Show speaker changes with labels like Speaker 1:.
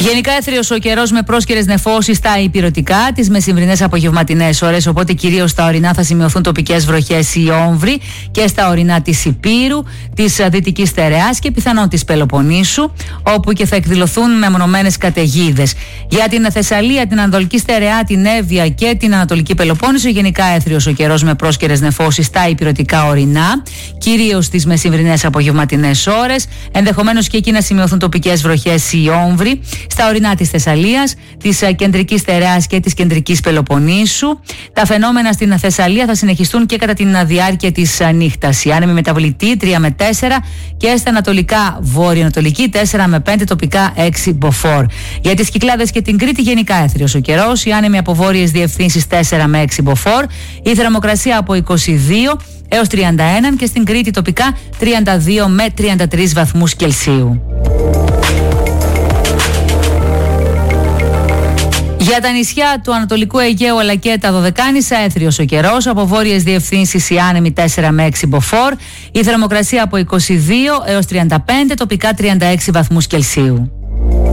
Speaker 1: Γενικά έθριος ο καιρός με πρόσκαιρες νεφώσεις στα ηπειρωτικά, τις μεσημβρινές απογευματινές ώρες, οπότε κυρίως στα ορεινά θα σημειωθούν τοπικές βροχές ή όμβροι και στα ορεινά της Ηπείρου, της Δυτικής Στερεάς και πιθανόν της Πελοποννήσου, όπου και θα εκδηλωθούν μεμονωμένες καταιγίδες. Για την Θεσσαλία, την Ανατολική Στερεά, την Εύβοια και την Ανατολική Πελοπόννησο, γενικά έθριος ο καιρός με πρόσκαιρες νεφώσεις στα ηπειρωτικά ορεινά, κυρίως τις μεσημβρινές απογευματινές ώρες, ενδεχομένως και εκεί να σημειωθούν τοπικές βροχές ή όμβροι. Στα ορεινά της Θεσσαλίας, της Κεντρικής Στερεάς και της Κεντρικής Πελοποννήσου. Τα φαινόμενα στην Θεσσαλία θα συνεχιστούν και κατά την διάρκεια της νύχτας. Η άνεμη μεταβλητή 3 με 4 και στα ανατολικά βορειοανατολική 4 με 5, τοπικά 6 μποφόρ. Για τις Κυκλάδες και την Κρήτη γενικά έθριος ο καιρός, η άνεμη από βόρειες διευθύνσεις 4 με 6 μποφόρ, η θερμοκρασία από 22 έως 31 και στην Κρήτη τοπικά 32 με 33 βαθμούς Κελσίου. Για τα νησιά του Ανατολικού Αιγαίου αλλά και τα Δωδεκάνησα έθριος ο καιρός, από βόρειες διευθύνσεις η άνεμη 4 με 6 μποφόρ, η θερμοκρασία από 22 έως 35, τοπικά 36 βαθμούς Κελσίου.